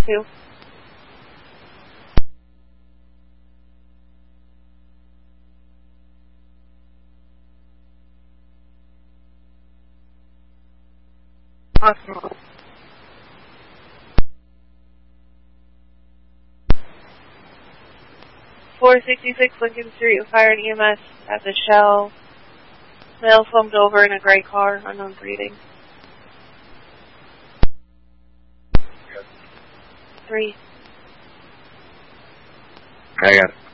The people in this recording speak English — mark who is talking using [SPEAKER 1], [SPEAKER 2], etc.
[SPEAKER 1] 2.
[SPEAKER 2] Awesome.
[SPEAKER 1] 466 Lincoln Street, fire and EMS at the Shell. Male slumped over in a gray car, unknown breeding. 3.
[SPEAKER 3] I got it.